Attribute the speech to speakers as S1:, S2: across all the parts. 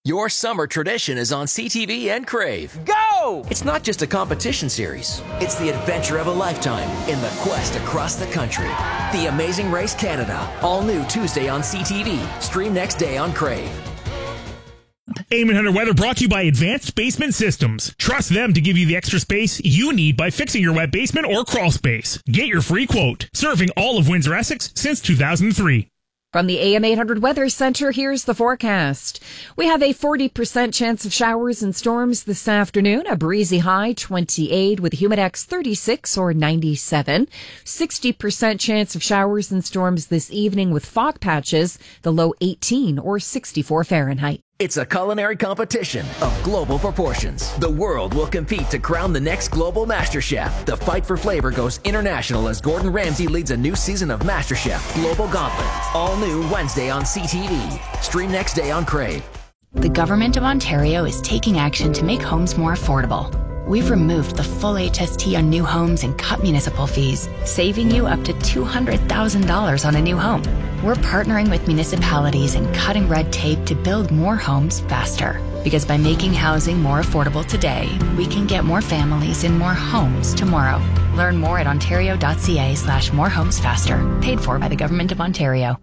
S1: Your summer tradition is on CTV and Crave.
S2: Go!
S1: It's not just a competition series. It's the adventure of a lifetime in the quest across the country. The Amazing Race Canada. All new Tuesday on CTV. Stream next day on Crave.
S3: AM 800 weather brought to you by Advanced Basement Systems. Trust them to give you the extra space you need by fixing your wet basement or crawl space. Get your free quote. Serving all of Windsor, Essex since 2003.
S4: From the AM 800 Weather Center, here's the forecast. We have a 40% chance of showers and storms this afternoon, a breezy high 28 with a humidex 36 or 97. 60% chance of showers and storms this evening with fog patches, the low 18 or 64 Fahrenheit.
S1: It's a culinary competition of global proportions. The world will compete to crown the next global MasterChef. The fight for flavor goes international as Gordon Ramsay leads a new season of MasterChef Global Gauntlet. All new Wednesday on CTV. Stream next day on Crave.
S5: The Government of Ontario is taking action to make homes more affordable. We've removed the full HST on new homes and cut municipal fees, saving you up to $200,000 on a new home. We're partnering with municipalities and cutting red tape to build more homes faster. Because by making housing more affordable today, we can get more families in more homes tomorrow. Learn more at ontario.ca/morehomesfaster. Paid for by the Government of Ontario.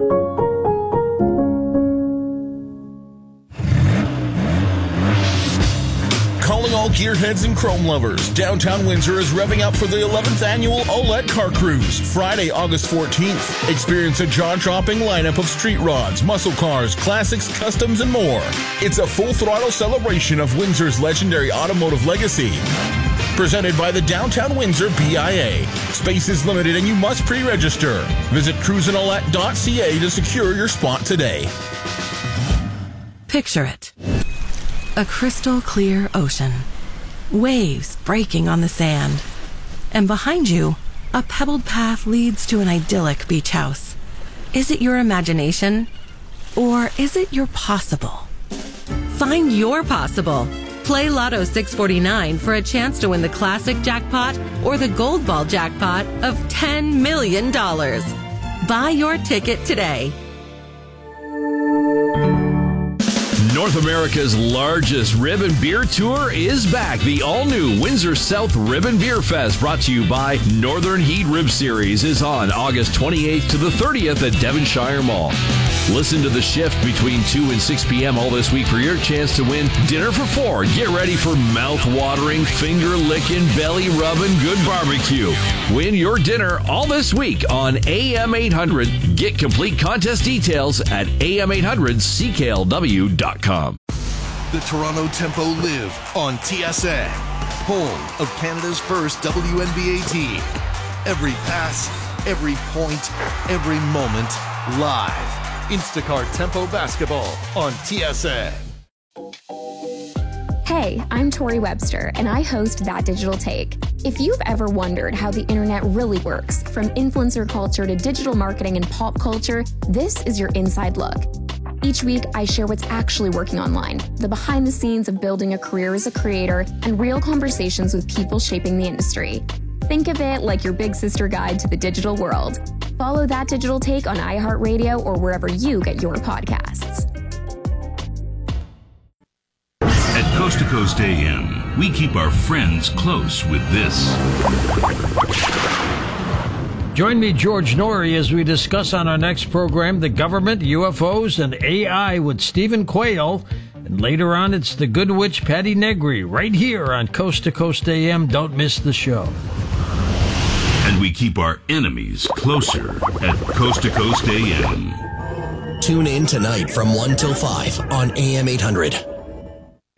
S6: Calling all gearheads and chrome lovers. Downtown Windsor is revving up for the 11th annual OLED Car Cruise, Friday, August 14th. Experience a jaw-dropping lineup of street rods, muscle cars, classics, customs, and more. It's a full-throttle celebration of Windsor's legendary automotive legacy. Presented by the Downtown Windsor BIA. Space is limited and you must pre-register. Visit cruiseandolette.ca to secure your spot today.
S7: Picture it. A crystal clear ocean. Waves breaking on the sand. And behind you, a pebbled path leads to an idyllic beach house. Is it your imagination? Or is it your possible? Find your possible. Play Lotto 649 for a chance to win the classic jackpot or the gold ball jackpot of $10 million. Buy your ticket today.
S8: North America's largest ribbon beer tour is back. The all-new Windsor South Ribbon Beer Fest, brought to you by Northern Heat Rib Series, is on August 28th to the 30th at Devonshire Mall. Listen to The Shift between 2 and 6 p.m. all this week for your chance to win dinner for 4. Get ready for mouth-watering, finger-licking, belly-rubbing good barbecue. Win your dinner all this week on AM 800. Get complete contest details at am800cklw.com.
S9: The Toronto Tempo live on TSN, home of Canada's first WNBA team. Every pass, every point, every moment, live. Instacart Tempo Basketball on TSN.
S10: Hey, I'm Tori Webster, and I host That Digital Take. If you've ever wondered how the internet really works, from influencer culture to digital marketing and pop culture, this is your inside look. Each week, I share what's actually working online, the behind the scenes of building a career as a creator, and real conversations with people shaping the industry. Think of it like your big sister guide to the digital world. Follow That Digital Take on iHeartRadio or wherever you get your podcasts.
S11: At Coast to Coast AM, we keep our friends close with this.
S12: Join me, George Norrie, as we discuss on our next program the government, UFOs, and AI with Stephen Quayle. And later on, it's the Good Witch, Patty Negri, right here on Coast to Coast AM. Don't miss the show.
S11: And we keep our enemies closer at Coast to Coast AM.
S13: Tune in tonight from 1 till 5 on AM 800.